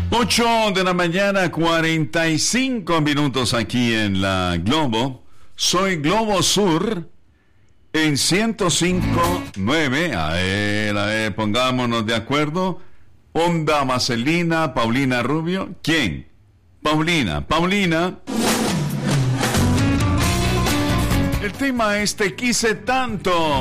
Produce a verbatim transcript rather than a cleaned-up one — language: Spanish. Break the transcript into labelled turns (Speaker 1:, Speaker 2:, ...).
Speaker 1: ocho de la mañana, cuarenta y cinco minutos aquí en la Globo. Soy Globo Sur en ciento cinco punto nueve. A ver, a ver, pongámonos de acuerdo. Onda Vaselina, Paulina Rubio. ¿Quién? Paulina. Paulina. El tema es Te quise tanto.